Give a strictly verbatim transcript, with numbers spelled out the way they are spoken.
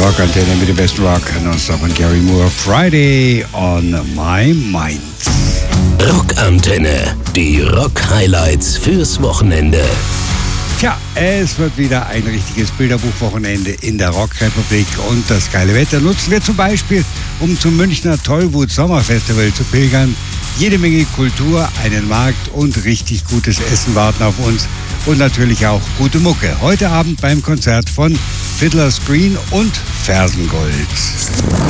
Rockantenne mit dem besten Rock. Nonstop von Gary Moore. Friday on my mind. Rockantenne. Die Rock-Highlights fürs Wochenende. Tja, es wird wieder ein richtiges Bilderbuchwochenende in der Rockrepublik und das geile Wetter nutzen wir zum Beispiel, um zum Münchner Tollwut Sommerfestival zu pilgern. Jede Menge Kultur, einen Markt und richtig gutes Essen warten auf uns und natürlich auch gute Mucke. Heute Abend beim Konzert von Fiddler's Green und Fersengold.